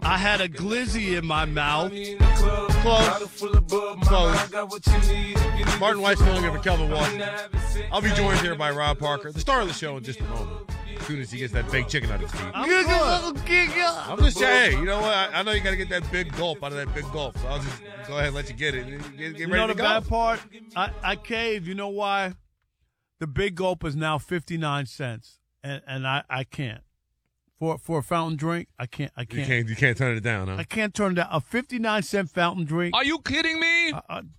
I had a glizzy in my mouth. Close. Martin White's filling in for Kelvin Washington. I'll be joined here by Rob Parker, the star of the show, in just a moment. As soon as he gets that baked chicken out of his teeth. I'm just saying, you know what? I know you got to get that big gulp out of that big gulp, so I'll just go ahead and let you get it. Get You ready know to the go. bad part? I caved. You know why? The big gulp is now 59 cents, and I can't. For a fountain drink, I can't. You can't turn it down, huh? I can't turn down a 59-cent fountain drink. Are you kidding me?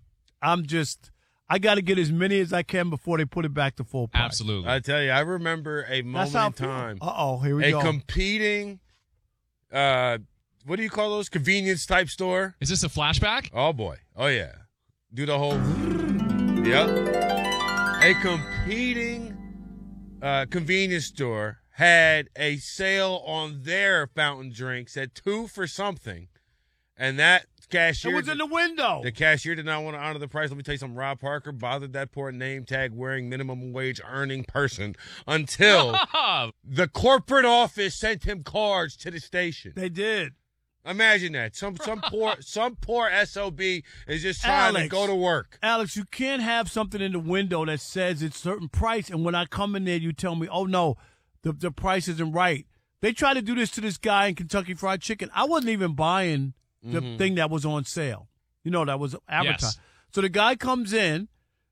I got to get as many as I can before they put it back to full price. Absolutely. I tell you, I remember a moment in time. Here we go. A competing, what do you call those? Convenience type store. Is this a flashback? Oh boy. Oh yeah. Do the whole. Yep. A competing convenience store had a sale on their fountain drinks at 2 for something, and that cashier. It was in the window. The cashier did not want to honor the price. Let me tell you something. Rob Parker bothered that poor name tag wearing minimum wage earning person until the corporate office sent him cards to the station. They did. Imagine that. Some poor SOB is just trying to go to work. Alex, you can't have something in the window that says it's certain price, and when I come in there, you tell me, oh no, the price isn't right. They tried to do this to this guy in Kentucky Fried Chicken. I wasn't even buying the thing that was on sale. You know, that was advertised. Yes. So the guy comes in.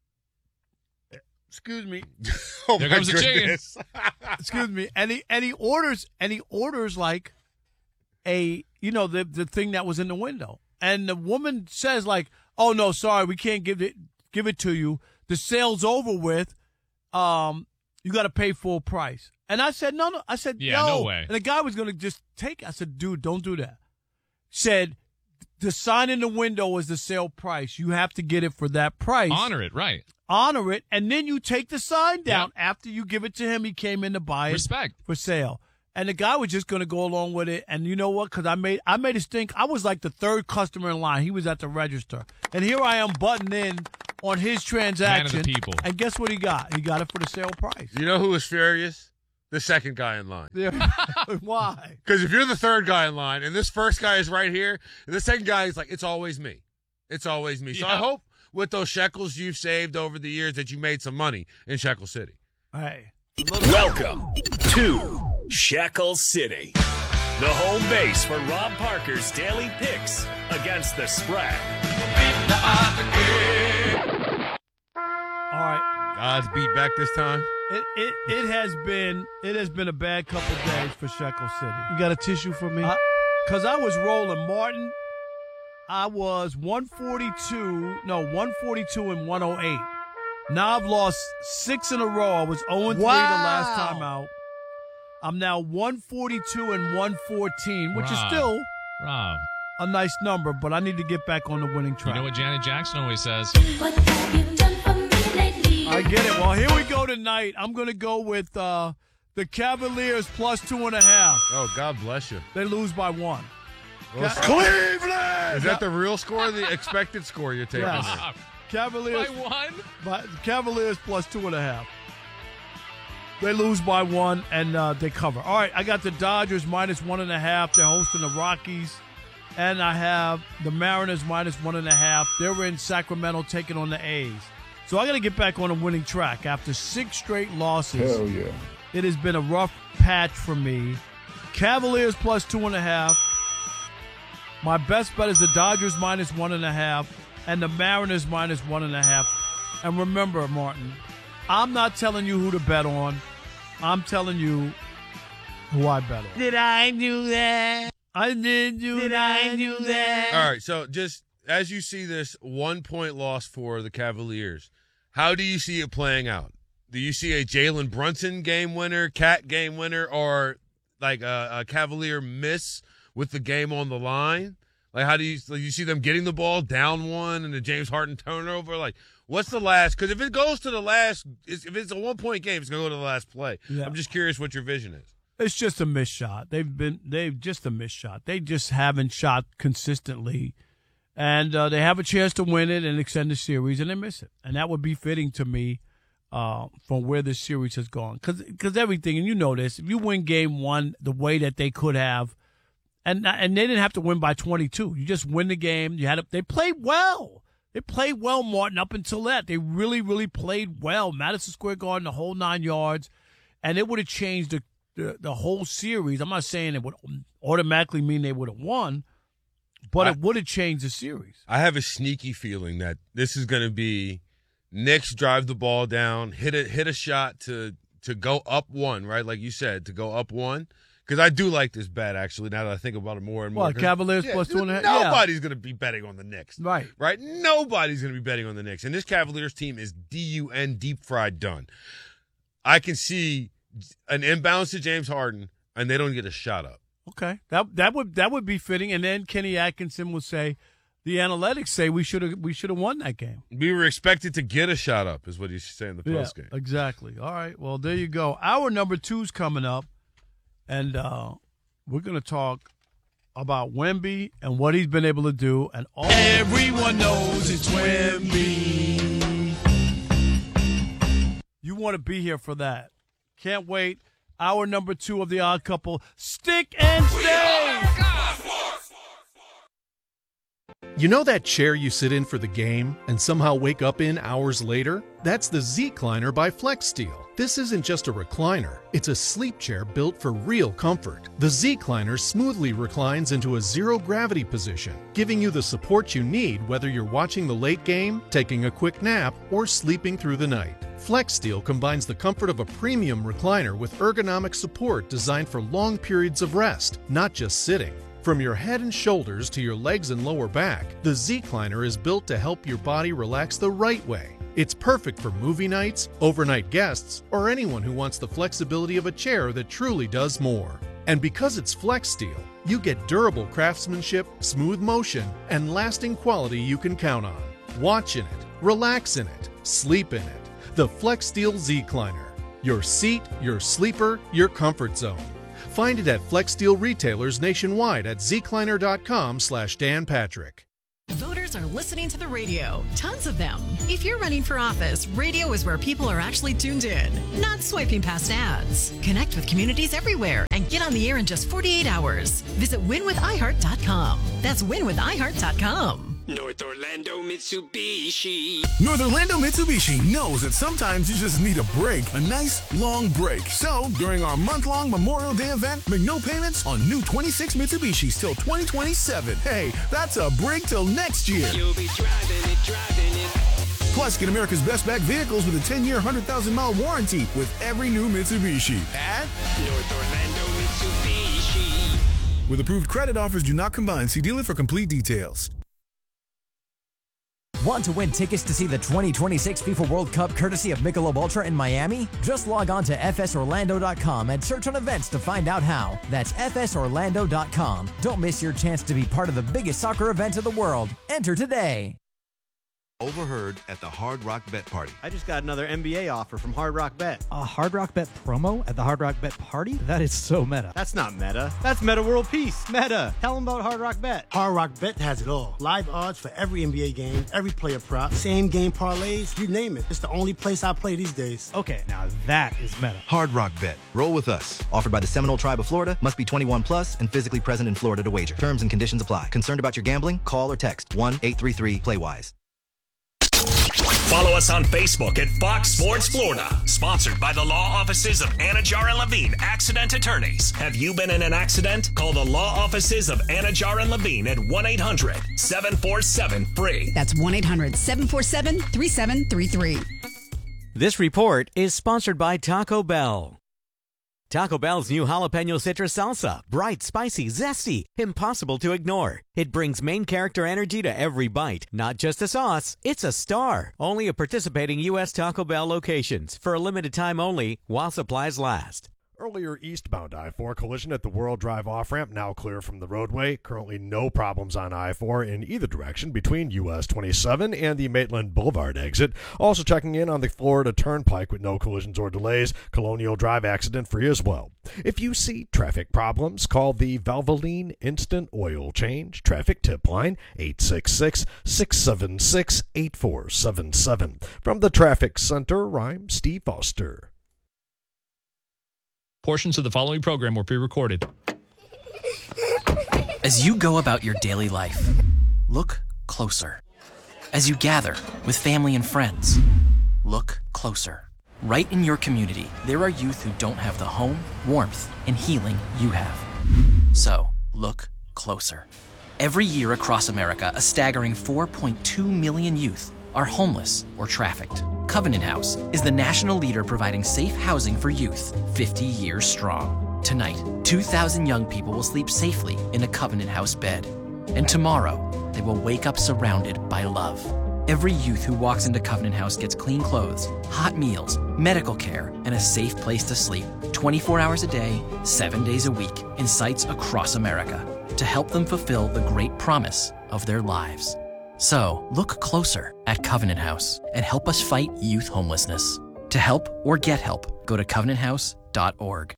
Excuse me. Oh, There my comes the goodness. Excuse me. And he orders like a, the thing that was in the window. And the woman says like, "Oh no, sorry, we can't give it to you. The sale's over with. You got to pay full price." And I said, "No." I said, Yeah, "Yo." no way. And the guy was going to just take it. I said, "Dude, don't do that." Said, "The sign in the window is the sale price. You have to get it for that price. Honor it, right. Honor it, and then you take the sign down after you give it to him. He came in to buy it Respect. for sale." And the guy was just going to go along with it. And you know what? Because I made it stink. I was like the third customer in line. He was at the register. And here I am butting in on his transaction. Man of the people. And guess what he got? He got it for the sale price. You know who was furious? The second guy in line. Why? Because if you're the third guy in line and this first guy is right here, and the second guy is like, it's always me. It's always me. So I hope with those shekels you've saved over the years that you made some money in Shekel City. Hey. Welcome to Shekel City, the home base for Rob Parker's daily picks against the spread. All right. God's beat back this time. It has been a bad couple days for Shekel City. You got a tissue for me? Because I was rolling, Martin. I was 142 and 108. Now I've lost 6 in a row. I was 0-3 the last time out. I'm now 142 and 114, which is still Rob, a nice number, but I need to get back on the winning track. you know what Janet Jackson always says? What have you done for me lately? I get it. Well, here we go tonight. I'm going to go with the Cavaliers plus 2.5. Oh, God bless you. They lose by 1. Cleveland! Is that the real score or the expected score you're taking? Yes. there? Cavaliers. By 1? Cavaliers plus 2.5. They lose by 1 and they cover. All right, I got the Dodgers minus 1.5. They're hosting the Rockies. And I have the Mariners minus 1.5. They're in Sacramento taking on the A's. So I got to get back on a winning track after 6 straight losses. Hell yeah. It has been a rough patch for me. Cavaliers plus 2.5. My best bet is the Dodgers minus 1.5 and the Mariners minus 1.5. And remember, Martin, I'm not telling you who to bet on. I'm telling you who I bet on. Did I do that? I did do Did that. I do that? All right, so just as you see this 1-point loss for the Cavaliers, how do you see it playing out? Do you see a Jalen Brunson game winner, Cat game winner, or like a Cavalier miss with the game on the line? Like, how do you see them getting the ball down 1 and the James Harden turnover? Like, what's the last? Because if it goes to the last, if it's a 1-point game, it's going to go to the last play. Yeah. I'm just curious what your vision is. It's just a missed shot. They've just a missed shot. They just haven't shot consistently. And they have a chance to win it and extend the series, and they miss it. And that would be fitting to me from where this series has gone. Because everything, and you know this, if you win game 1 the way that they could have, and they didn't have to win by 22. You just win the game. They played well. They played well, Martin, up until that. They really, really played well. Madison Square Garden, the whole 9 yards, and it would have changed the whole series. I'm not saying it would automatically mean they would have won, but it would have changed the series. I have a sneaky feeling that this is going to be Knicks drive the ball down, hit a shot to go up one, right? Like you said, to go up one. Because I do like this bet, actually, now that I think about it more and more. Well, Cavaliers plus 2.5? Nobody's going to be betting on the Knicks. Right. Right? Nobody's going to be betting on the Knicks. And this Cavaliers team is DUN, deep fried done. I can see an inbounds to James Harden, and they don't get a shot up. Okay. That would be fitting. And then Kenny Atkinson will say, the analytics say we should have won that game. We were expected to get a shot up, is what he's saying in the postgame. Yeah, exactly. All right. Well, there you go. Our number 2's coming up. And we're going to talk about Wemby and what he's been able to do. And everyone knows it's Wemby. You want to be here for that. Can't wait. Hour number 2 of The Odd Couple. Stick and stay. You know that chair you sit in for the game and somehow wake up in hours later? That's the Z-Cliner by FlexSteel. This isn't just a recliner, it's a sleep chair built for real comfort. The Z-Cliner smoothly reclines into a zero-gravity position, giving you the support you need whether you're watching the late game, taking a quick nap, or sleeping through the night. FlexSteel combines the comfort of a premium recliner with ergonomic support designed for long periods of rest, not just sitting. From your head and shoulders to your legs and lower back, the Z-Cliner is built to help your body relax the right way. It's perfect for movie nights, overnight guests, or anyone who wants the flexibility of a chair that truly does more. And because it's FlexSteel, you get durable craftsmanship, smooth motion, and lasting quality you can count on. Watch in it, relax in it, sleep in it. The FlexSteel Z-Cliner. Your seat, your sleeper, your comfort zone. Find it at FlexSteel retailers nationwide at zcliner.com/Dan Patrick. Voters are listening to the radio. Tons of them. If you're running for office, radio is where people are actually tuned in, not swiping past ads. Connect with communities everywhere and get on the air in just 48 hours. Visit winwithiheart.com. That's winwithiheart.com. North Orlando Mitsubishi. North Orlando Mitsubishi knows that sometimes you just need a break, a nice long break. So during our month-long Memorial Day event, make no payments on new 26 Mitsubishis till 2027. Hey, that's a break till next year. You'll be driving it. Plus, get America's best back vehicles with a 10-year, 100,000-mile warranty with every new Mitsubishi. At North Orlando Mitsubishi. With approved credit offers do not combine. See dealer for complete details. Want to win tickets to see the 2026 FIFA World Cup courtesy of Michelob Ultra in Miami? Just log on to fsorlando.com and search on events to find out how. That's fsorlando.com. Don't miss your chance to be part of the biggest soccer event in the world. Enter today. Overheard at the Hard Rock Bet Party. I just got another NBA offer from Hard Rock Bet. A Hard Rock Bet promo at the Hard Rock Bet Party? That is so meta. That's not meta. That's Meta World Peace. Meta. Tell them about Hard Rock Bet. Hard Rock Bet has it all. Live odds for every NBA game, every player prop, same game parlays, you name it. It's the only place I play these days. Okay, now that is meta. Hard Rock Bet. Roll with us. Offered by the Seminole Tribe of Florida. Must be 21 plus and physically present in Florida to wager. Terms and conditions apply. Concerned about your gambling? Call or text 1-833-PLAY-WISE. Follow us on Facebook at Fox Sports Florida. Sponsored by the law offices of Anajar and Levine, accident attorneys. Have you been in an accident? Call the law offices of Anajar and Levine at 1-800-747-FREE. That's 1-800-747-3733. This report is sponsored by Taco Bell. Taco Bell's new jalapeno citrus salsa. Bright, spicy, zesty, impossible to ignore. It brings main character energy to every bite. Not just a sauce, it's a star. Only at participating U.S. Taco Bell locations. For a limited time only, while supplies last. Earlier eastbound I-4 collision at the World Drive off-ramp, now clear from the roadway. Currently no problems on I-4 in either direction between US 27 and the Maitland Boulevard exit. Also checking in on the Florida Turnpike with no collisions or delays. Colonial Drive accident-free as well. If you see traffic problems, call the Valvoline Instant Oil Change Traffic Tip Line, 866-676-8477. From the Traffic Center, I'm Steve Foster. Portions of the following program were pre-recorded. As you go about your daily life, look closer. As you gather with family and friends, look closer. Right in your community, there are youth who don't have the home, warmth, and healing you have. So, look closer. Every year across America, a staggering 4.2 million youth are homeless or trafficked. Covenant House is the national leader providing safe housing for youth, 50 years strong. Tonight, 2,000 young people will sleep safely in a Covenant House bed. And tomorrow, they will wake up surrounded by love. Every youth who walks into Covenant House gets clean clothes, hot meals, medical care, and a safe place to sleep 24 hours a day, 7 days a week in sites across America to help them fulfill the great promise of their lives. So, look closer at Covenant House and help us fight youth homelessness. To help or get help, go to covenanthouse.org.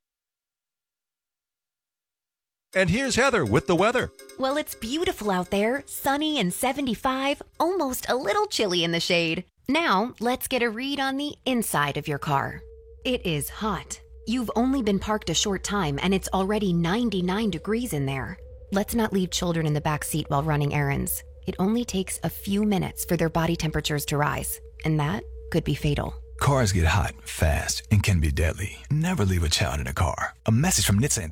And here's Heather with the weather. Well, it's beautiful out there, sunny and 75, almost a little chilly in the shade. Now, let's get a read on the inside of your car. It is hot. You've only been parked a short time and it's already 99 degrees in there. Let's not leave children in the back seat while running errands. It only takes a few minutes for their body temperatures to rise, and that could be fatal. Cars get hot, fast, and can be deadly. Never leave a child in a car. A message from NHTSA.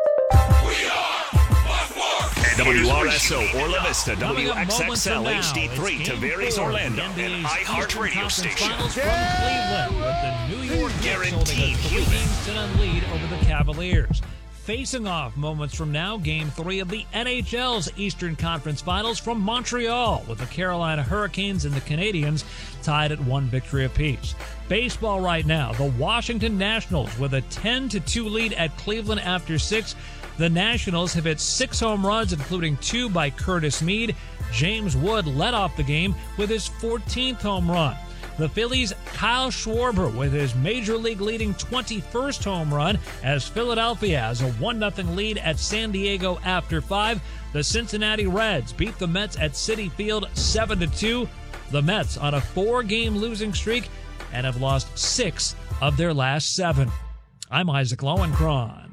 WRSO Orla Vista, WXXL HD3 Tavares Orlando, and iHeartRadio station. From Cleveland with the New York Knicks holding a 3-10 lead over the Cavaliers. Facing off moments from now, Game 3 of the NHL's Eastern Conference Finals from Montreal, with the Carolina Hurricanes and the Canadiens tied at 1 victory apiece. Baseball right now, the Washington Nationals with a 10-2 lead at Cleveland after 6. The Nationals have hit 6 home runs, including 2 by Curtis Mead. James Wood led off the game with his 14th home run. The Phillies' Kyle Schwarber with his Major League leading 21st home run as Philadelphia has a 1-0 lead at San Diego after 5. The Cincinnati Reds beat the Mets at Citi Field 7-2. The Mets on a 4-game losing streak and have lost 6 of their last 7. I'm Isaac Lowenkron.